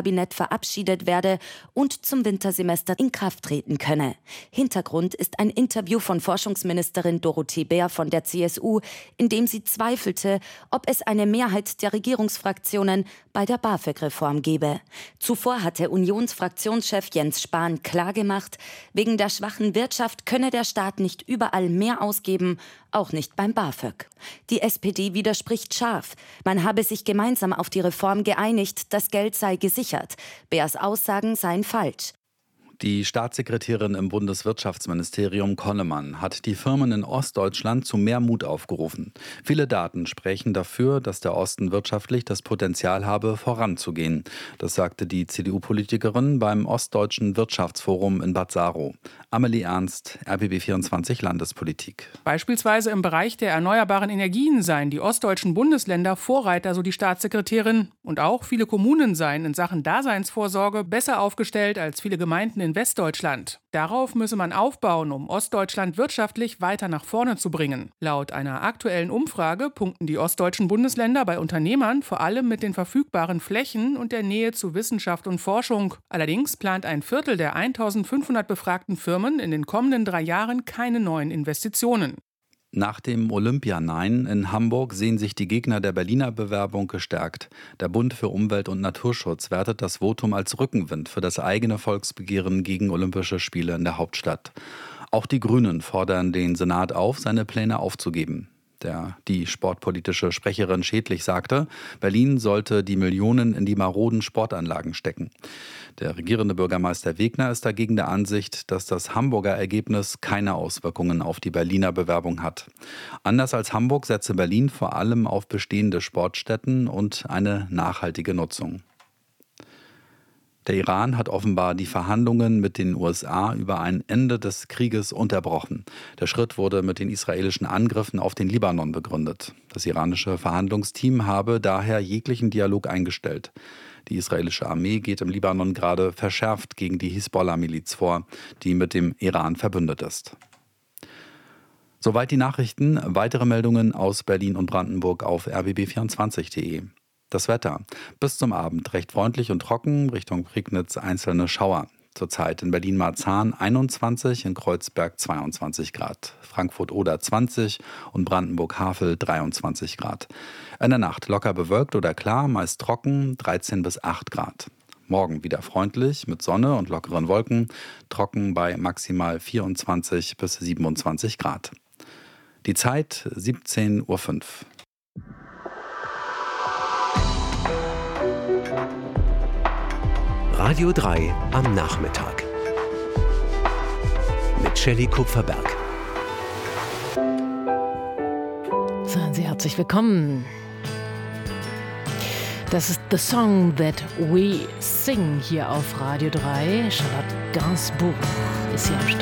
Bundeskabinett verabschiedet werde und zum Wintersemester in Kraft treten könne. Hintergrund ist ein Interview von Forschungsministerin Dorothee Bär von der CSU, in dem sie zweifelte, ob es eine Mehrheit der Regierungsfraktionen bei der BAföG-Reform gebe. Zuvor hatte Unionsfraktionschef Jens Spahn klargemacht, wegen der schwachen Wirtschaft könne der Staat nicht überall mehr ausgeben, auch nicht beim BAföG. Die SPD widerspricht scharf. Man habe sich gemeinsam auf die Reform geeinigt, das Geld sei gesichert. Bärs Aussagen seien falsch. Die Staatssekretärin im Bundeswirtschaftsministerium Konnemann hat die Firmen in Ostdeutschland zu mehr Mut aufgerufen. Viele Daten sprechen dafür, dass der Osten wirtschaftlich das Potenzial habe, voranzugehen. Das sagte die CDU-Politikerin beim Ostdeutschen Wirtschaftsforum in Bad Saro. Amelie Ernst, RBB24 Landespolitik. Beispielsweise im Bereich der erneuerbaren Energien seien die ostdeutschen Bundesländer Vorreiter, so die Staatssekretärin. Und auch viele Kommunen seien in Sachen Daseinsvorsorge besser aufgestellt als viele Gemeinden in Westdeutschland. Darauf müsse man aufbauen, um Ostdeutschland wirtschaftlich weiter nach vorne zu bringen. Laut einer aktuellen Umfrage punkten die ostdeutschen Bundesländer bei Unternehmern vor allem mit den verfügbaren Flächen und der Nähe zu Wissenschaft und Forschung. Allerdings plant ein Viertel der 1500 befragten Firmen in den kommenden 3 Jahren keine neuen Investitionen. Nach dem Olympia-Nein in Hamburg sehen sich die Gegner der Berliner Bewerbung gestärkt. Der Bund für Umwelt und Naturschutz wertet das Votum als Rückenwind für das eigene Volksbegehren gegen Olympische Spiele in der Hauptstadt. Auch die Grünen fordern den Senat auf, seine Pläne aufzugeben. Die sportpolitische Sprecherin Schädlich sagte, Berlin sollte die Millionen in die maroden Sportanlagen stecken. Der regierende Bürgermeister Wegner ist dagegen der Ansicht, dass das Hamburger Ergebnis keine Auswirkungen auf die Berliner Bewerbung hat. Anders als Hamburg setze Berlin vor allem auf bestehende Sportstätten und eine nachhaltige Nutzung. Der Iran hat offenbar die Verhandlungen mit den USA über ein Ende des Krieges unterbrochen. Der Schritt wurde mit den israelischen Angriffen auf den Libanon begründet. Das iranische Verhandlungsteam habe daher jeglichen Dialog eingestellt. Die israelische Armee geht im Libanon gerade verschärft gegen die Hisbollah-Miliz vor, die mit dem Iran verbündet ist. Soweit die Nachrichten. Weitere Meldungen aus Berlin und Brandenburg auf rbb24.de. Das Wetter. Bis zum Abend recht freundlich und trocken, Richtung Prignitz einzelne Schauer. Zurzeit in Berlin-Marzahn 21, in Kreuzberg 22 Grad, Frankfurt-Oder 20 und Brandenburg-Havel 23 Grad. In der Nacht locker bewölkt oder klar, meist trocken, 13 bis 8 Grad. Morgen wieder freundlich mit Sonne und lockeren Wolken, trocken bei maximal 24 bis 27 Grad. Die Zeit 17:05 Uhr. Radio 3 am Nachmittag mit Shelley Kupferberg. Seien Sie herzlich willkommen. Das ist The Song That We Sing hier auf Radio 3. Charlotte Gainsbourg ist hier am Start.